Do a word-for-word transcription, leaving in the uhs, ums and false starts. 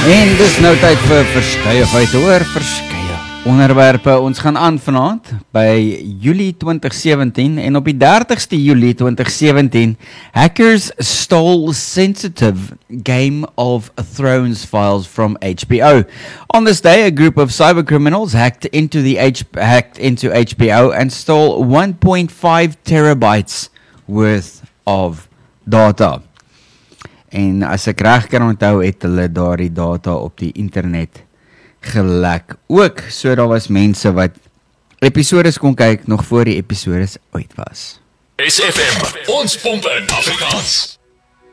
En dis nou tyd vir verskeie feite oor verskeie onderwerpe. Ons gaan aan vanaand by Julie twintig sewentien en op die dertigste Julie twintig sewentien hackers stole sensitive Game of Thrones files from H B O. On this day, a group of cybercriminals hacked into the H hacked into H B O and stole one point five terabytes worth of data. En as ek reg kan onthou, het hulle daardie data op die internet gelek ook. So daar was mense wat episodes kon kyk nog voor die episodes uit was. S F M, ons pomp in Afrikaans.